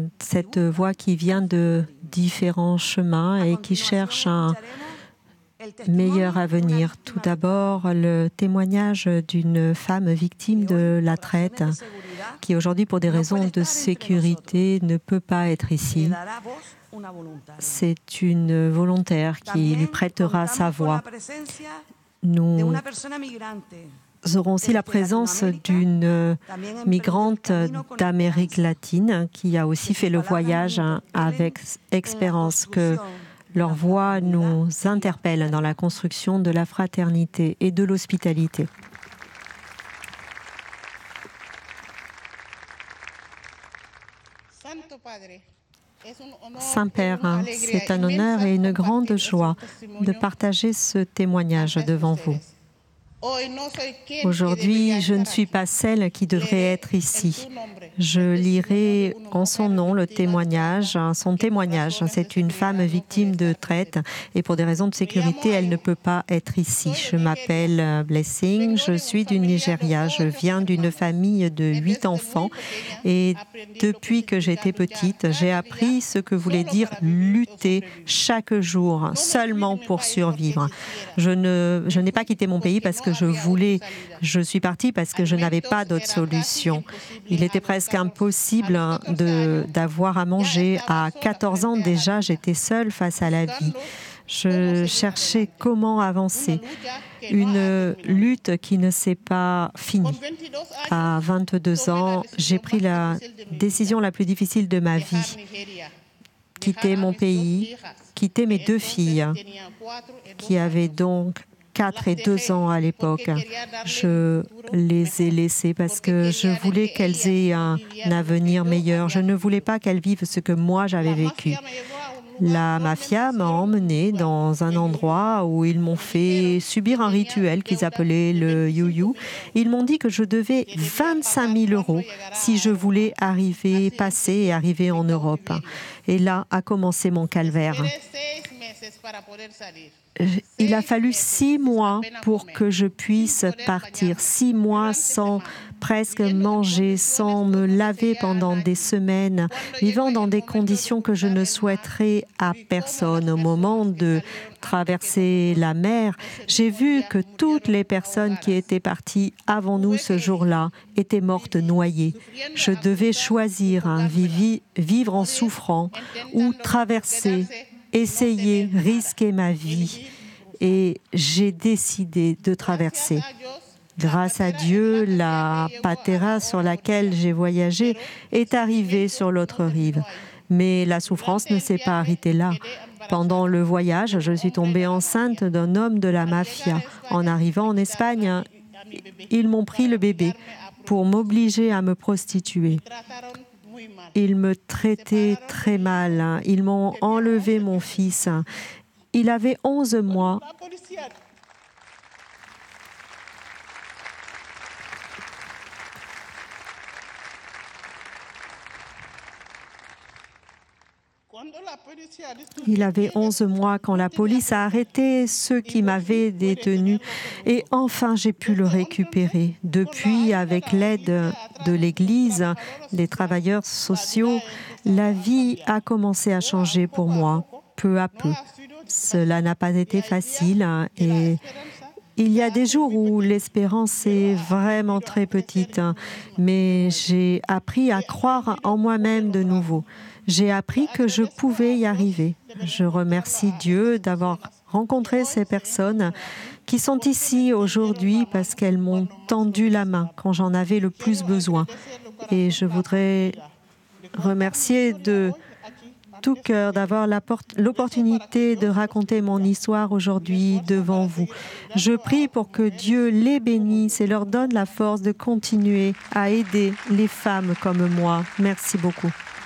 cette voix qui vient de différents chemins et qui cherche un meilleur avenir. Tout d'abord, le témoignage d'une femme victime de la traite qui aujourd'hui, pour des raisons de sécurité, ne peut pas être ici. C'est une volontaire qui lui prêtera sa voix. Nous aurons aussi la présence d'une migrante d'Amérique latine qui a aussi fait le voyage avec expérience, que leur voix nous interpelle dans la construction de la fraternité et de l'hospitalité. Saint-Père, c'est un honneur et une grande joie de partager ce témoignage devant vous. Aujourd'hui, je ne suis pas celle qui devrait être ici. Je lirai en son nom le témoignage, son témoignage. C'est une femme victime de traite et pour des raisons de sécurité, elle ne peut pas être ici. Je m'appelle Blessing, je suis du Nigeria. Je viens d'une famille de 8 enfants et depuis que j'étais petite, j'ai appris ce que voulait dire lutter chaque jour, seulement pour survivre. Je n'ai pas quitté mon pays parce que je suis partie parce que je n'avais pas d'autre solution. Il était presque impossible d'avoir à manger. À 14 ans déjà, j'étais seule face à la vie. Je cherchais comment avancer. Une lutte qui ne s'est pas finie. À 22 ans, j'ai pris la décision la plus difficile de ma vie. Quitter mon pays, quitter mes 2 filles, qui avaient donc 4 et 2 ans à l'époque. Je les ai laissées parce que je voulais qu'elles aient un avenir meilleur. Je ne voulais pas qu'elles vivent ce que moi j'avais vécu. La mafia m'a emmenée dans un endroit où ils m'ont fait subir un rituel qu'ils appelaient le you-you. Ils m'ont dit que je devais 25 000 € si je voulais passer et arriver en Europe. Et là a commencé mon calvaire. Il a fallu 6 mois pour que je puisse partir. 6 mois sans presque manger, sans me laver pendant des semaines, vivant dans des conditions que je ne souhaiterais à personne. Au moment de traverser la mer, j'ai vu que toutes les personnes qui étaient parties avant nous ce jour-là étaient mortes noyées. Je devais choisir, vivre en souffrant ou traverser, essayer, risquer ma vie. Et j'ai décidé de traverser. Grâce à Dieu, la patera sur laquelle j'ai voyagé est arrivée sur l'autre rive. Mais la souffrance ne s'est pas arrêtée là. Pendant le voyage, je suis tombée enceinte d'un homme de la mafia. En arrivant en Espagne, ils m'ont pris le bébé pour m'obliger à me prostituer. Ils me traitaient très mal. Ils m'ont enlevé mon fils. Il avait 11 mois. Il avait 11 mois quand la police a arrêté ceux qui m'avaient détenu et enfin j'ai pu le récupérer. Depuis, avec l'aide de l'Église, des travailleurs sociaux, la vie a commencé à changer pour moi, peu à peu. Cela n'a pas été facile et il y a des jours où l'espérance est vraiment très petite, mais j'ai appris à croire en moi-même de nouveau. J'ai appris que je pouvais y arriver. Je remercie Dieu d'avoir rencontré ces personnes qui sont ici aujourd'hui parce qu'elles m'ont tendu la main quand j'en avais le plus besoin. Et je voudrais remercier de tout cœur d'avoir l'opportunité de raconter mon histoire aujourd'hui devant vous. Je prie pour que Dieu les bénisse et leur donne la force de continuer à aider les femmes comme moi. Merci beaucoup.